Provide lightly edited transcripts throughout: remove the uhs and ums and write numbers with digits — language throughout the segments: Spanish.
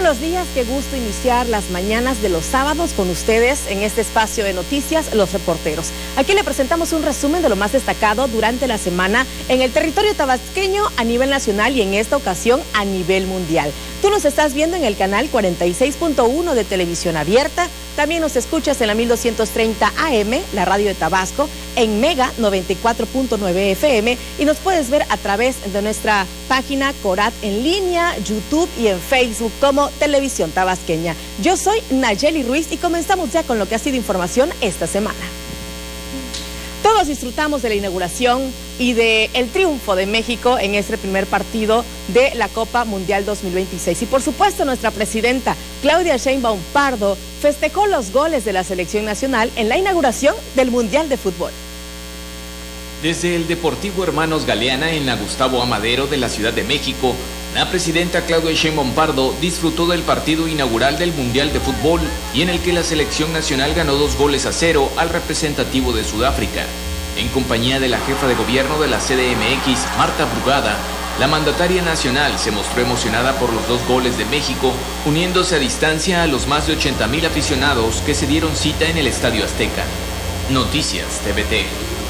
los días, qué gusto iniciar las mañanas de los sábados con ustedes en este espacio de noticias, Los Reporteros. Aquí le presentamos un resumen de lo más destacado durante la semana en el territorio tabasqueño a nivel nacional y en esta ocasión a nivel mundial. Tú nos estás viendo en el canal 46.1 de Televisión Abierta, también nos escuchas en la 1230 AM, la radio de Tabasco, en Mega 94.9 FM y nos puedes ver a través de nuestra página Corat en línea, YouTube y en Facebook como Televisión Tabasqueña. Yo soy Nayeli Ruiz y comenzamos ya con lo que ha sido información esta semana. Todos disfrutamos de la inauguración y del triunfo de México en este primer partido de la Copa Mundial 2026. Y por supuesto nuestra presidenta Claudia Sheinbaum Pardo festejó los goles de la selección nacional en la inauguración del Mundial de Fútbol. Desde el Deportivo Hermanos Galeana en la Gustavo Amadero de la Ciudad de México, la presidenta Claudia Sheinbaum Pardo disfrutó del partido inaugural del Mundial de Fútbol y en el que la selección nacional ganó 2-0 al representativo de Sudáfrica. En compañía de la jefa de gobierno de la CDMX, Marta Brugada, la mandataria nacional se mostró emocionada por los 2 goles de México, uniéndose a distancia a los más de 80,000 aficionados que se dieron cita en el Estadio Azteca. Noticias TVT.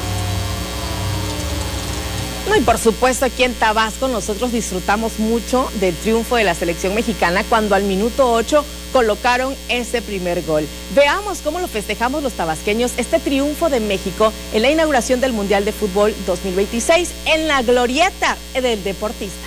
Y por supuesto aquí en Tabasco nosotros disfrutamos mucho del triunfo de la selección mexicana cuando al minuto 8 colocaron ese primer gol. Veamos cómo lo festejamos los tabasqueños este triunfo de México en la inauguración del Mundial de Fútbol 2026 en la glorieta del deportista.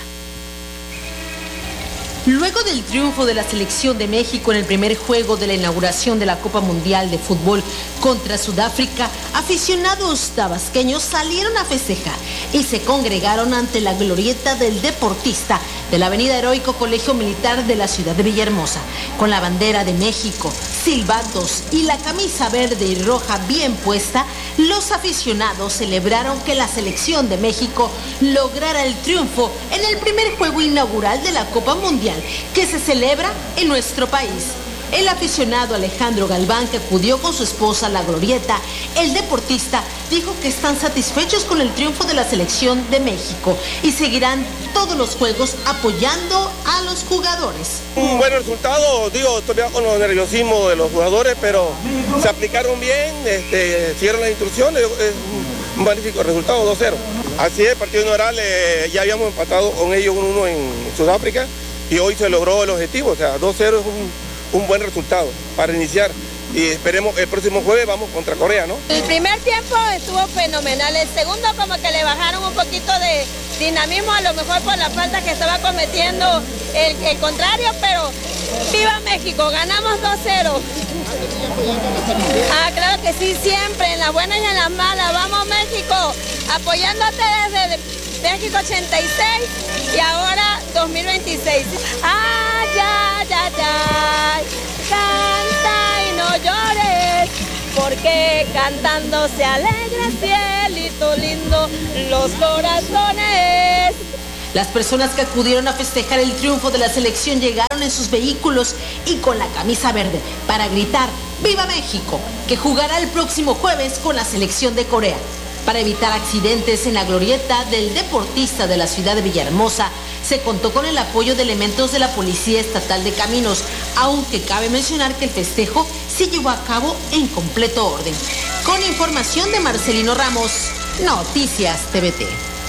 Luego del triunfo de la selección de México en el primer juego de la inauguración de la Copa Mundial de Fútbol contra Sudáfrica, aficionados tabasqueños salieron a festejar y se congregaron ante la glorieta del deportista de la Avenida Heroico Colegio Militar de la ciudad de Villahermosa. Con la bandera de México, silbatos y la camisa verde y roja bien puesta, los aficionados celebraron que la selección de México lograra el triunfo en el primer juego inaugural de la Copa Mundial que se celebra en nuestro país. El aficionado Alejandro Galván, que acudió con su esposa a la glorieta, el deportista dijo que están satisfechos con el triunfo de la selección de México y seguirán todos los juegos apoyando a los jugadores. Un buen resultado, todavía con los nerviosismos de los jugadores, pero se aplicaron bien, siguieron las instrucciones, es un magnífico resultado, 2-0. Así es, el partido inaugural ya habíamos empatado con ellos 1-1 en Sudáfrica y hoy se logró el objetivo, o sea, 2-0 es un buen resultado para iniciar y esperemos el próximo jueves vamos contra Corea, ¿no? El primer tiempo estuvo fenomenal, el segundo como que le bajaron un poquito de dinamismo, a lo mejor por la falta que estaba cometiendo el contrario, pero ¡viva México! Ganamos 2-0. Claro que sí, siempre, en las buenas y en las malas. Vamos México, apoyándote desde México 86 y ahora 2026. ¡Ay, ay, ay, ay! Canta y no llores, porque cantando se alegra el cielito lindo, los corazones. Las personas que acudieron a festejar el triunfo de la selección llegaron en sus vehículos y con la camisa verde para gritar ¡Viva México!, que jugará el próximo jueves con la selección de Corea. Para evitar accidentes en la glorieta del deportista de la ciudad de Villahermosa, se contó con el apoyo de elementos de la Policía Estatal de Caminos, aunque cabe mencionar que el festejo se llevó a cabo en completo orden. Con información de Marcelino Ramos, Noticias TVT.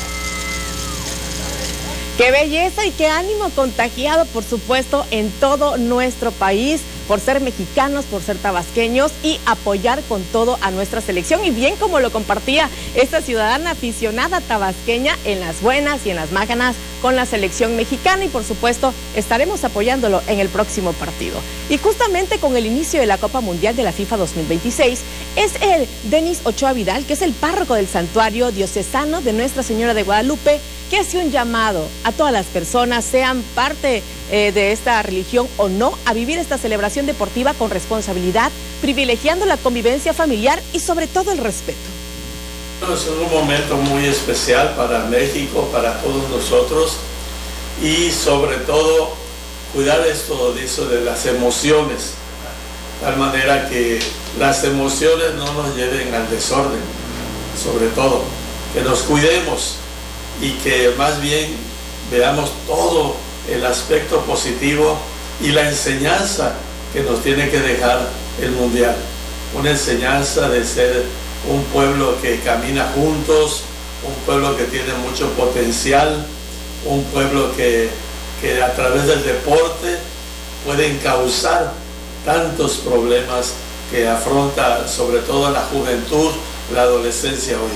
¡Qué belleza y qué ánimo contagiado, por supuesto, en todo nuestro país! Por ser mexicanos, por ser tabasqueños y apoyar con todo a nuestra selección. Y bien como lo compartía esta ciudadana aficionada tabasqueña en las buenas y en las malas con la selección mexicana y por supuesto estaremos apoyándolo en el próximo partido. Y justamente con el inicio de la Copa Mundial de la FIFA 2026 es el Denis Ochoa Vidal, que es el párroco del santuario diocesano de Nuestra Señora de Guadalupe, que hace un llamado a todas las personas, sean parte de esta religión o no, a vivir esta celebración deportiva con responsabilidad, privilegiando la convivencia familiar y sobre todo el respeto. Es un momento muy especial para México, para todos nosotros y sobre todo cuidar esto de las emociones, de tal manera que las emociones no nos lleven al desorden, sobre todo, que nos cuidemos y que más bien veamos todo el aspecto positivo y la enseñanza que nos tiene que dejar el Mundial. Una enseñanza de ser un pueblo que camina juntos, un pueblo que tiene mucho potencial, un pueblo que a través del deporte puede encauzar tantos problemas que afronta sobre todo la juventud, la adolescencia hoy.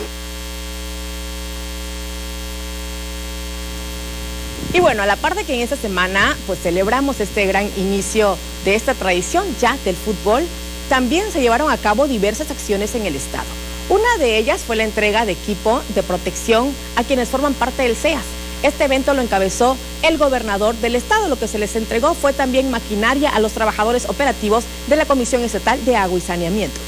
Y bueno, a la par de que en esta semana pues celebramos este gran inicio de esta tradición ya del fútbol, también se llevaron a cabo diversas acciones en el estado. Una de ellas fue la entrega de equipo de protección a quienes forman parte del CEAS. Este evento lo encabezó el gobernador del estado. Lo que se les entregó fue también maquinaria a los trabajadores operativos de la Comisión Estatal de Agua y Saneamiento.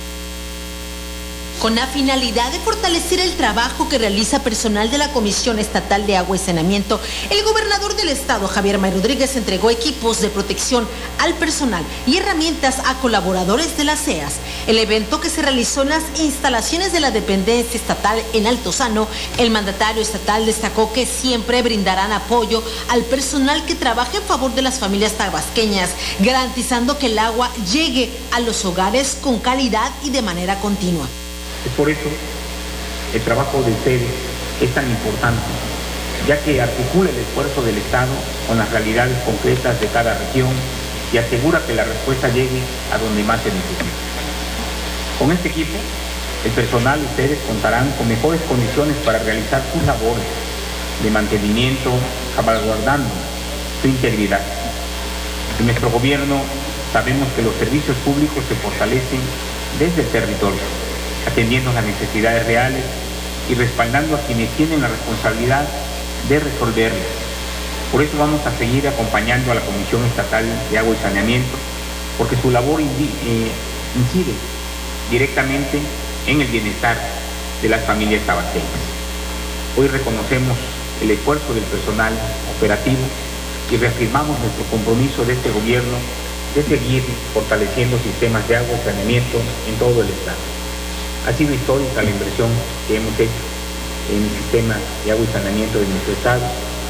Con la finalidad de fortalecer el trabajo que realiza personal de la Comisión Estatal de Agua y Saneamiento, el gobernador del estado, Javier May Rodríguez, entregó equipos de protección al personal y herramientas a colaboradores de las CEAS. El evento, que se realizó en las instalaciones de la dependencia estatal en Altozano, el mandatario estatal destacó que siempre brindarán apoyo al personal que trabaja en favor de las familias tabasqueñas, garantizando que el agua llegue a los hogares con calidad y de manera continua. Es por eso el trabajo de ustedes es tan importante, ya que articula el esfuerzo del Estado con las realidades concretas de cada región y asegura que la respuesta llegue a donde más se necesita. Con este equipo, el personal de ustedes contarán con mejores condiciones para realizar sus labores de mantenimiento, salvaguardando su integridad. En nuestro gobierno sabemos que los servicios públicos se fortalecen desde el territorio, atendiendo las necesidades reales y respaldando a quienes tienen la responsabilidad de resolverlas. Por eso vamos a seguir acompañando a la Comisión Estatal de Agua y Saneamiento, porque su labor incide directamente en el bienestar de las familias tabasqueñas. Hoy reconocemos el esfuerzo del personal operativo y reafirmamos nuestro compromiso de este gobierno de seguir fortaleciendo sistemas de agua y saneamiento en todo el estado. Ha sido histórica la inversión que hemos hecho en el sistema de agua y saneamiento de nuestro estado,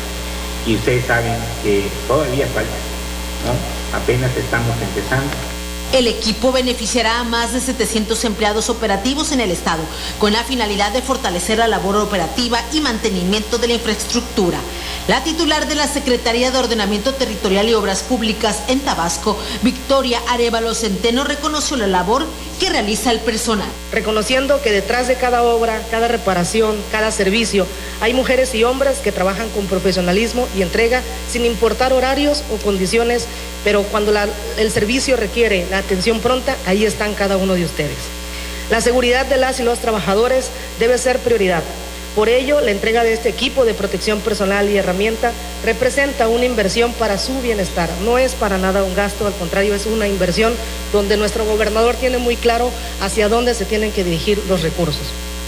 y ustedes saben que todavía falta, ¿no? Apenas estamos empezando. El equipo beneficiará a más de 700 empleados operativos en el estado, con la finalidad de fortalecer la labor operativa y mantenimiento de la infraestructura. La titular de la Secretaría de Ordenamiento Territorial y Obras Públicas en Tabasco, Victoria Arévalo Centeno, reconoció la labor que realiza el personal. Reconociendo que detrás de cada obra, cada reparación, cada servicio, hay mujeres y hombres que trabajan con profesionalismo y entrega sin importar horarios o condiciones, pero cuando el servicio requiere la atención pronta, ahí están cada uno de ustedes. La seguridad de las y los trabajadores debe ser prioridad. Por ello, la entrega de este equipo de protección personal y herramienta representa una inversión para su bienestar. No es para nada un gasto, al contrario, es una inversión donde nuestro gobernador tiene muy claro hacia dónde se tienen que dirigir los recursos.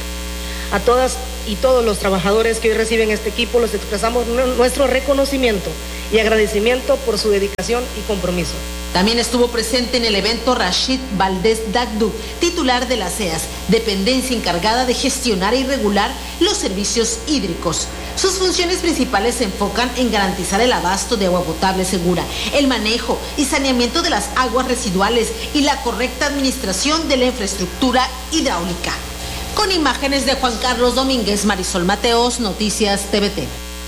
A todas y todos los trabajadores que hoy reciben este equipo les expresamos nuestro reconocimiento y agradecimiento por su dedicación y compromiso. También estuvo presente en el evento Rashid Valdés Dagdu, titular de la CEAS, dependencia encargada de gestionar y regular los servicios hídricos. Sus funciones principales se enfocan en garantizar el abasto de agua potable segura, el manejo y saneamiento de las aguas residuales y la correcta administración de la infraestructura hidráulica. Con imágenes de Juan Carlos Domínguez, Marisol Mateos, Noticias TVT.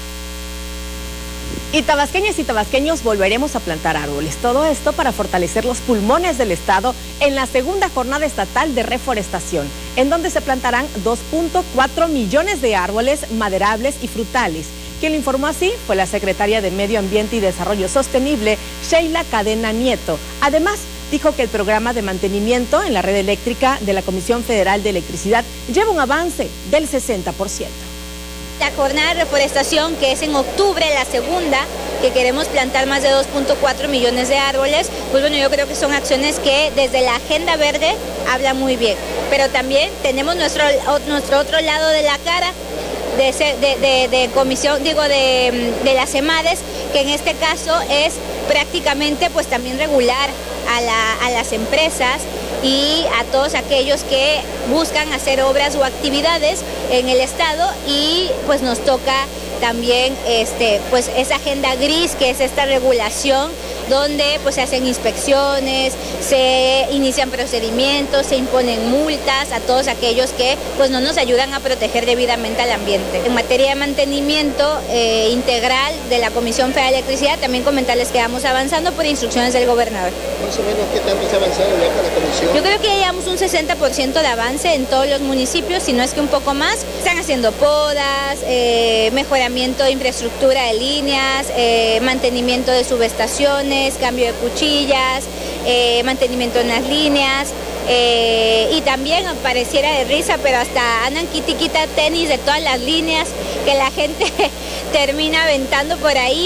Y tabasqueñas y tabasqueños volveremos a plantar árboles. Todo esto para fortalecer los pulmones del estado en la segunda jornada estatal de reforestación, en donde se plantarán 2.4 millones de árboles maderables y frutales. Quien lo informó así fue la secretaria de Medio Ambiente y Desarrollo Sostenible, Sheila Cadena Nieto. Además, dijo que el programa de mantenimiento en la red eléctrica de la Comisión Federal de Electricidad lleva un avance del 60%. La jornada de reforestación, que es en octubre, la segunda, que queremos plantar más de 2.4 millones de árboles, pues bueno, yo creo que son acciones que desde la Agenda Verde hablan muy bien. Pero también tenemos nuestro otro lado de la cara, de comisión, de las EMADES, que en este caso es prácticamente pues también regular a las empresas y a todos aquellos que buscan hacer obras o actividades en el estado, y pues nos toca también pues esa agenda gris, que es esta regulación donde pues se hacen inspecciones, se inician procedimientos, se imponen multas a todos aquellos que pues no nos ayudan a proteger debidamente al ambiente. En materia de mantenimiento integral de la Comisión Federal de Electricidad, también comentarles que vamos avanzando por instrucciones del gobernador. Más o menos, ¿qué tanto se ha avanzado ya con la comisión? Yo creo que ya llevamos un 60% de avance en todos los municipios, si no es que un poco más. Están haciendo podas, mejoramiento de infraestructura de líneas, mantenimiento de subestaciones, cambio de cuchillas, mantenimiento en las líneas. Y también pareciera de risa, pero hasta andan quita tenis de todas las líneas que la gente termina aventando por ahí.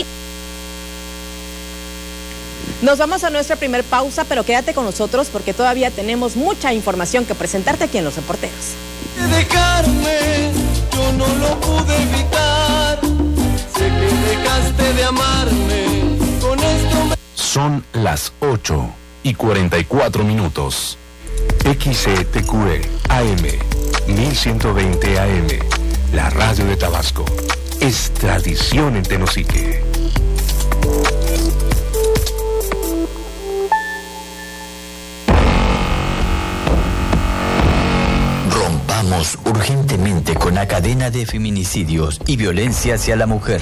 Nos vamos a nuestra primer pausa, pero quédate con nosotros porque todavía tenemos mucha información que presentarte aquí en Los Reporteros. Dejarme, yo no lo pude evitar. Sé que dejaste de amarme. Con esto Son las 8:44. XCTQE AM 1120 AM, la radio de Tabasco. Es tradición en Tenosique. Rompamos urgentemente con la cadena de feminicidios y violencia hacia la mujer.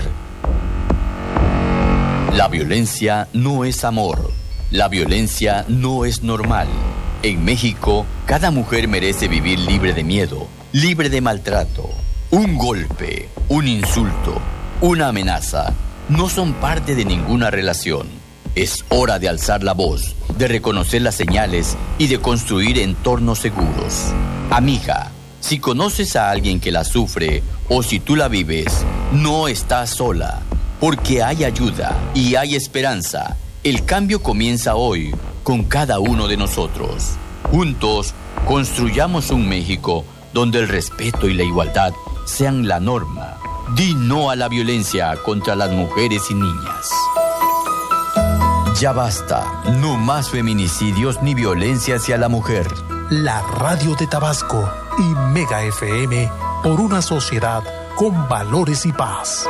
La violencia no es amor. La violencia no es normal. En México, cada mujer merece vivir libre de miedo, libre de maltrato. Un golpe, un insulto, una amenaza no son parte de ninguna relación. Es hora de alzar la voz, de reconocer las señales y de construir entornos seguros. Amiga, si conoces a alguien que la sufre o si tú la vives, no estás sola, porque hay ayuda y hay esperanza. El cambio comienza hoy con cada uno de nosotros. Juntos, construyamos un México donde el respeto y la igualdad sean la norma. Di no a la violencia contra las mujeres y niñas. Ya basta, no más feminicidios ni violencia hacia la mujer. La radio de Tabasco y Mega FM por una sociedad con valores y paz.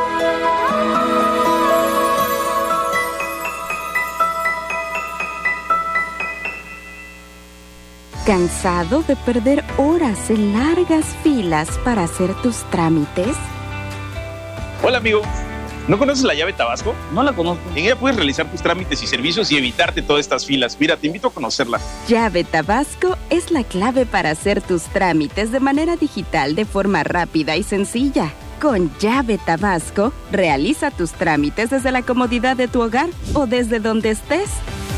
¿Cansado de perder horas en largas filas para hacer tus trámites? Hola amigo, ¿no conoces la llave Tabasco? No la conozco. En ella puedes realizar tus trámites y servicios y evitarte todas estas filas. Mira, te invito a conocerla. Llave Tabasco es la clave para hacer tus trámites de manera digital de forma rápida y sencilla. Con Llave Tabasco, realiza tus trámites desde la comodidad de tu hogar o desde donde estés.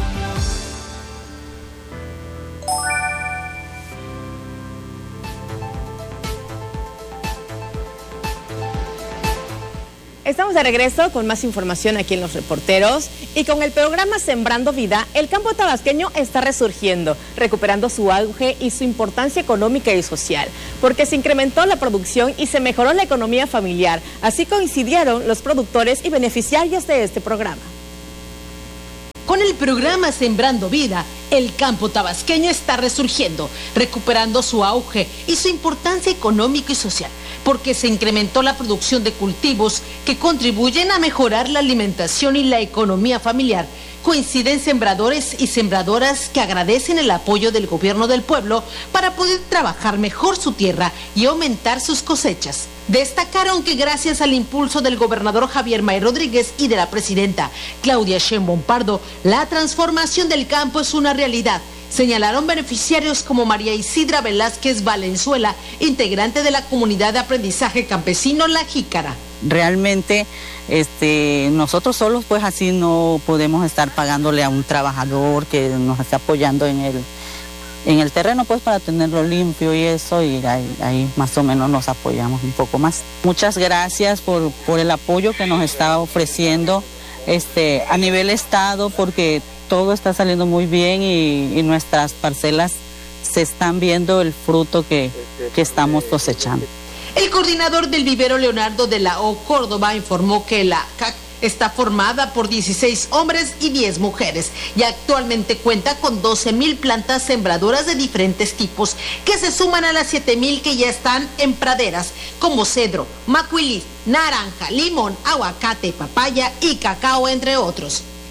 Estamos de regreso con más información aquí en Los Reporteros y con el programa Sembrando Vida, el campo tabasqueño está resurgiendo, recuperando su auge y su importancia económica y social, porque se incrementó la producción y se mejoró la economía familiar. Así coincidieron los productores y beneficiarios de este programa. Con el programa Sembrando Vida, el campo tabasqueño está resurgiendo, recuperando su auge y su importancia económica y social, porque se incrementó la producción de cultivos que contribuyen a mejorar la alimentación y la economía familiar. Coinciden sembradores y sembradoras que agradecen el apoyo del gobierno del pueblo para poder trabajar mejor su tierra y aumentar sus cosechas. Destacaron que gracias al impulso del gobernador Javier May Rodríguez y de la presidenta Claudia Sheinbaum Pardo, la transformación del campo es una realidad. Señalaron beneficiarios como María Isidra Velázquez Valenzuela, integrante de la comunidad de aprendizaje campesino La Jícara. Realmente nosotros solos pues así no podemos estar pagándole a un trabajador que nos está apoyando en el terreno pues para tenerlo limpio y eso, y ahí más o menos nos apoyamos un poco más. Muchas gracias por el apoyo que nos está ofreciendo a nivel estado, porque todo está saliendo muy bien y nuestras parcelas se están viendo el fruto que estamos cosechando. El coordinador del vivero Leonardo de la O Córdoba informó que la CAC está formada por 16 hombres y 10 mujeres y actualmente cuenta con 12,000 plantas sembradoras de diferentes tipos que se suman a las 7,000 que ya están en praderas como cedro, macuilis, naranja, limón, aguacate, papaya y cacao, entre otros.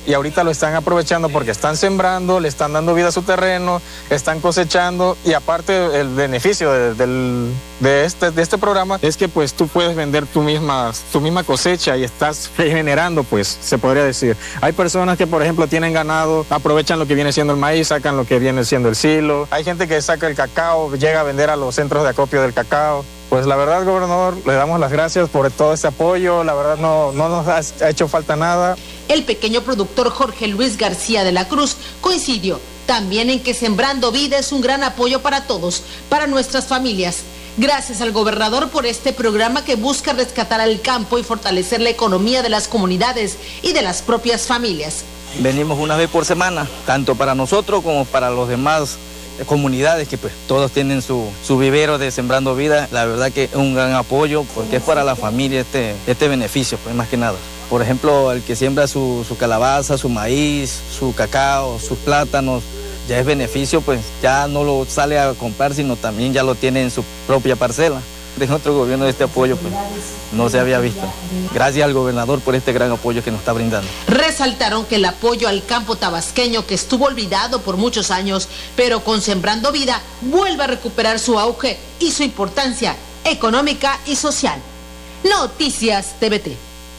y ahorita lo están aprovechando porque están sembrando, le están dando vida a su terreno, están cosechando, y aparte el beneficio de este programa es que pues tú puedes vender tu misma cosecha y estás regenerando, pues se podría decir. Hay personas que por ejemplo tienen ganado, aprovechan lo que viene siendo el maíz, sacan lo que viene siendo el silo. Hay gente que saca el cacao, llega a vender a los centros de acopio del cacao. Pues la verdad, gobernador, le damos las gracias por todo este apoyo. La verdad no nos ha hecho falta nada. El pequeño productor Jorge Luis García de la Cruz coincidió también en que Sembrando Vida es un gran apoyo para todos, para nuestras familias. Gracias al gobernador por este programa que busca rescatar al campo y fortalecer la economía de las comunidades y de las propias familias. Venimos una vez por semana, tanto para nosotros como para los demás comunidades que pues todos tienen su vivero de Sembrando Vida. La verdad que es un gran apoyo porque es para la familia este beneficio, pues más que nada. Por ejemplo, el que siembra su calabaza, su maíz, su cacao, sus plátanos, ya es beneficio, pues ya no lo sale a comprar, sino también ya lo tiene en su propia parcela. De nuestro gobierno este apoyo pues no se había visto. Gracias al gobernador por este gran apoyo que nos está brindando. Resaltaron que el apoyo al campo tabasqueño, que estuvo olvidado por muchos años, pero con Sembrando Vida vuelve a recuperar su auge y su importancia económica y social. Noticias TVT.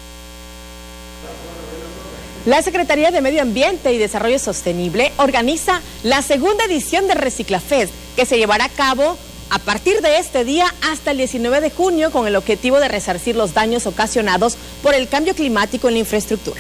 La Secretaría de Medio Ambiente y Desarrollo Sostenible organiza la segunda edición de Reciclafest, que se llevará a cabo a partir de este día hasta el 19 de junio con el objetivo de resarcir los daños ocasionados por el cambio climático en la infraestructura.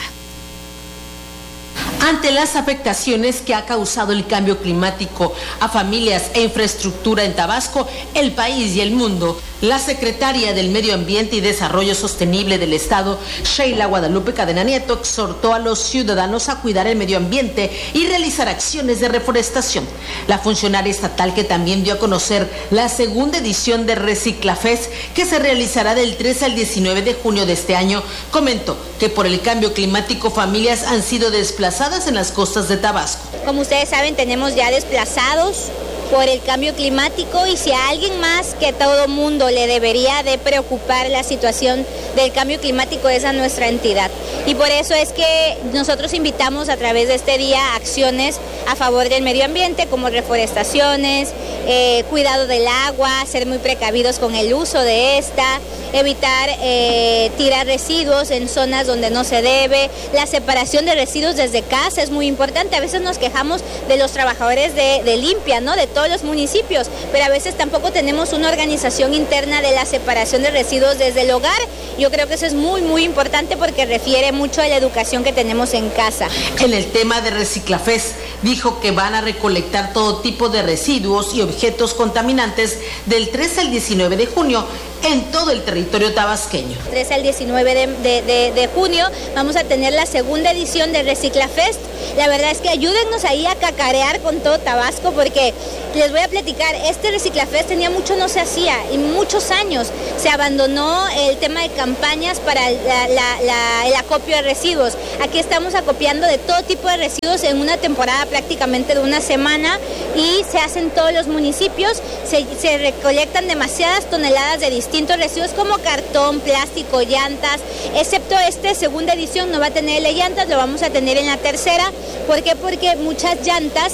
Ante las afectaciones que ha causado el cambio climático a familias e infraestructura en Tabasco, el país y el mundo, la secretaria del Medio Ambiente y Desarrollo Sostenible del Estado, Sheila Guadalupe Cadena Nieto, exhortó a los ciudadanos a cuidar el medio ambiente y realizar acciones de reforestación. La funcionaria estatal, que también dio a conocer la segunda edición de Reciclafest, que se realizará del 13 al 19 de junio de este año, comentó que por el cambio climático familias han sido desplazadas en las costas de Tabasco. Como ustedes saben, tenemos ya desplazados por el cambio climático, y si a alguien más que todo mundo le debería de preocupar la situación del cambio climático es a nuestra entidad. Y por eso es que nosotros invitamos a través de este día acciones a favor del medio ambiente, como reforestaciones, cuidado del agua, ser muy precavidos con el uso de esta, evitar tirar residuos en zonas donde no se debe, la separación de residuos desde casa es muy importante. A veces nos quejamos de los trabajadores de limpia, ¿no?, de todos los municipios, pero a veces tampoco tenemos una organización interna de la separación de residuos desde el hogar. Yo creo que eso es muy, muy importante porque refiere mucho a la educación que tenemos en casa. En el tema de Reciclafest, dijo que van a recolectar todo tipo de residuos y objetos contaminantes del 13 al 19 de junio en todo el territorio tabasqueño. 13 al 19 de junio vamos a tener la segunda edición de Reciclafest. La verdad es que ayúdennos ahí a cacarear con todo Tabasco, porque les voy a platicar, este Reciclafest tenía mucho no se hacía, y muchos años se abandonó el tema de campañas para el acopio de residuos. Aquí estamos acopiando de todo tipo de residuos en una temporada prácticamente de una semana, y se hacen en todos los municipios, se recolectan demasiadas toneladas de distintos residuos como cartón, plástico, llantas, excepto esta segunda edición no va a tener las llantas, lo vamos a tener en la tercera. ¿Por qué? Porque muchas llantas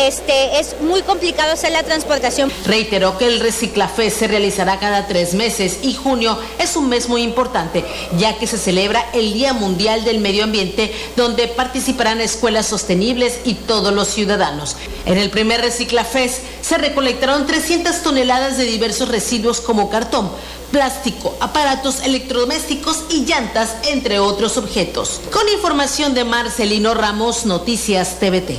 es muy complicado hacer la transportación. Reiteró que el Reciclafest se realizará cada 3 meses y junio es un mes muy importante, ya que se celebra el Día Mundial del Medio Ambiente, donde participarán escuelas sostenibles y todos los ciudadanos. En el primer Reciclafest se recolectaron 300 toneladas de diversos residuos como cartón, plástico, aparatos electrodomésticos y llantas, entre otros objetos. Con información de Marcelino Ramos, Noticias TVT.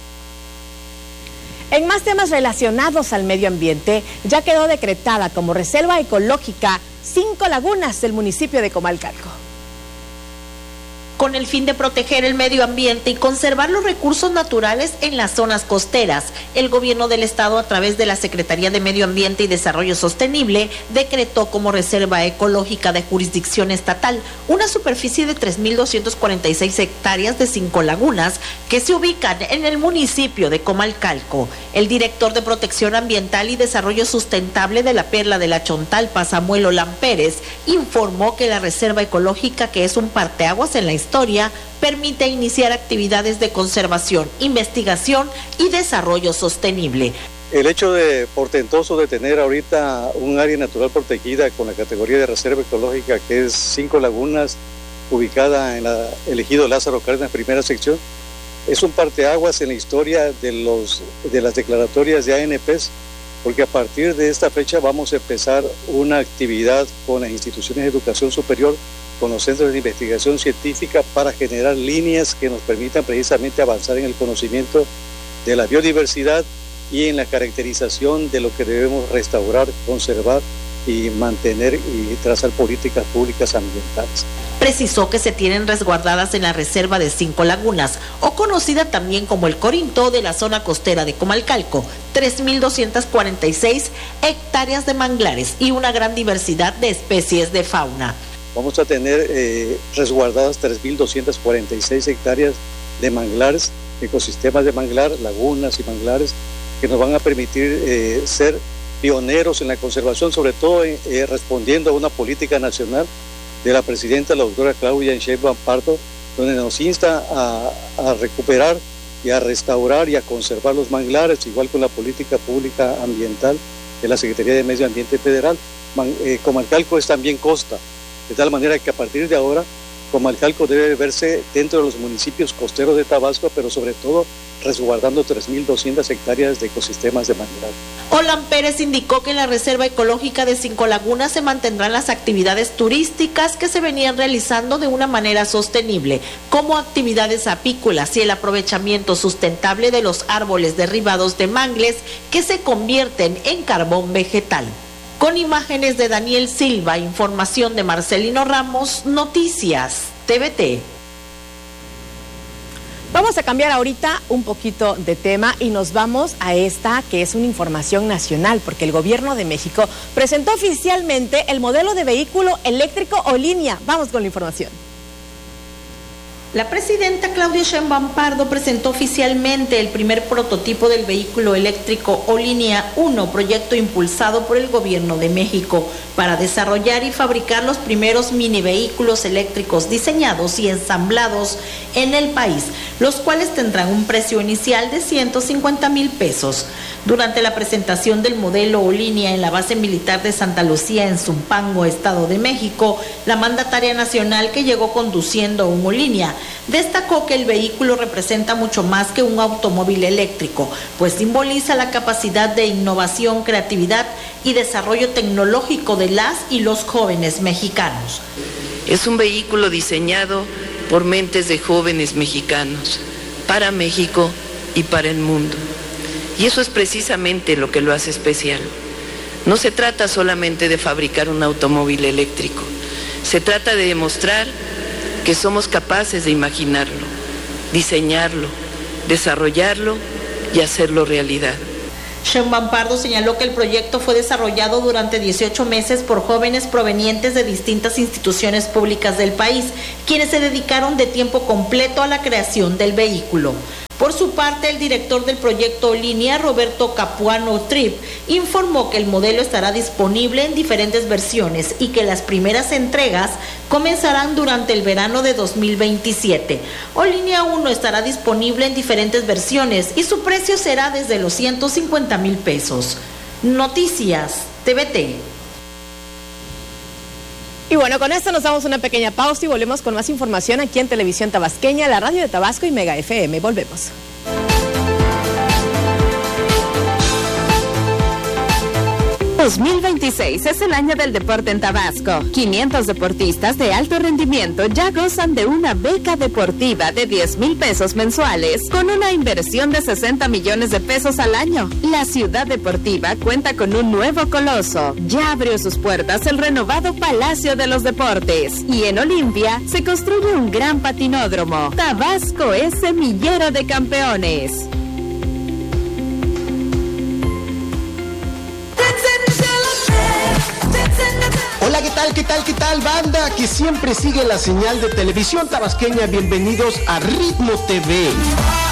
En más temas relacionados al medio ambiente, ya quedó decretada como reserva ecológica 5 lagunas del municipio de Comalcalco. Con el fin de proteger el medio ambiente y conservar los recursos naturales en las zonas costeras, el gobierno del estado, a través de la Secretaría de Medio Ambiente y Desarrollo Sostenible, decretó como reserva ecológica de jurisdicción estatal una superficie de 3.246 hectáreas de 5 lagunas que se ubican en el municipio de Comalcalco. El director de Protección Ambiental y Desarrollo Sustentable de la Perla de la Chontalpa, Samuel Olan Pérez, informó que la reserva ecológica, que es un parteaguas en la historia historia, permite iniciar actividades de conservación, investigación y desarrollo sostenible. El hecho portentoso de tener ahorita un área natural protegida con la categoría de reserva ecológica, que es 5 lagunas, ubicada en el ejido Lázaro Cárdenas, primera sección, es un parteaguas en la historia de las declaratorias de ANPs, porque a partir de esta fecha vamos a empezar una actividad con las instituciones de educación superior, con los centros de investigación científica, para generar líneas que nos permitan precisamente avanzar en el conocimiento de la biodiversidad y en la caracterización de lo que debemos restaurar, conservar y mantener y trazar políticas públicas ambientales. Precisó que se tienen resguardadas en la reserva de 5 lagunas, o conocida también como el Corinto, de la zona costera de Comalcalco, 3.246 hectáreas de manglares y una gran diversidad de especies de fauna. Vamos a tener resguardadas 3.246 hectáreas de manglares, ecosistemas de manglar, lagunas y manglares, que nos van a permitir ser pioneros en la conservación, sobre todo respondiendo a una política nacional de la presidenta, la doctora Claudia Sheinbaum Pardo, donde nos insta a recuperar y a restaurar y a conservar los manglares, igual con la política pública ambiental de la Secretaría de Medio Ambiente Federal. Comalcalco es también costa, de tal manera que a partir de ahora Comalcalco debe verse dentro de los municipios costeros de Tabasco, pero sobre todo resguardando 3.200 hectáreas de ecosistemas de manglar. Olan Pérez indicó que en la reserva ecológica de 5 lagunas se mantendrán las actividades turísticas que se venían realizando de una manera sostenible, como actividades apícolas y el aprovechamiento sustentable de los árboles derribados de mangles que se convierten en carbón vegetal. Con imágenes de Daniel Silva, información de Marcelino Ramos, Noticias TVT. Vamos a cambiar ahorita un poquito de tema y nos vamos a esta que es una información nacional, porque el gobierno de México presentó oficialmente el modelo de vehículo eléctrico Olinia. Vamos con la información. La presidenta Claudia Sheinbaum Pardo presentó oficialmente el primer prototipo del vehículo eléctrico Olinia 1, proyecto impulsado por el gobierno de México para desarrollar y fabricar los primeros mini vehículos eléctricos diseñados y ensamblados en el país, los cuales tendrán un precio inicial de 150,000 pesos. Durante la presentación del modelo Olinia en la base militar de Santa Lucía en Zumpango, Estado de México, la mandataria nacional, que llegó conduciendo un Olinia, destacó que el vehículo representa mucho más que un automóvil eléctrico, pues simboliza la capacidad de innovación, creatividad y desarrollo tecnológico de las y los jóvenes mexicanos. Es un vehículo diseñado por mentes de jóvenes mexicanos, para México y para el mundo. Y eso es precisamente lo que lo hace especial. No se trata solamente de fabricar un automóvil eléctrico, se trata de demostrar que somos capaces de imaginarlo, diseñarlo, desarrollarlo y hacerlo realidad. Sheinbaum Pardo señaló que el proyecto fue desarrollado durante 18 meses por jóvenes provenientes de distintas instituciones públicas del país, quienes se dedicaron de tiempo completo a la creación del vehículo. Por su parte, el director del proyecto Olinia, Roberto Capuano Trip, informó que el modelo estará disponible en diferentes versiones y que las primeras entregas comenzarán durante el verano de 2027. Olinia 1 estará disponible en diferentes versiones y su precio será desde los 150,000 pesos. Noticias TVT. Y bueno, con esto nos damos una pequeña pausa y volvemos con más información aquí en Televisión Tabasqueña, la radio de Tabasco y Mega FM. Volvemos. 2026 es el año del deporte en Tabasco. 500 deportistas de alto rendimiento ya gozan de una beca deportiva de 10,000 pesos mensuales con una inversión de 60 millones de pesos al año. La ciudad deportiva cuenta con un nuevo coloso. Ya abrió sus puertas el renovado Palacio de los Deportes y en Olimpia se construye un gran patinódromo. Tabasco es semillero de campeones. Hola, ¿qué tal, banda? Que siempre sigue la señal de Televisión Tabasqueña. Bienvenidos a Ritmo TV.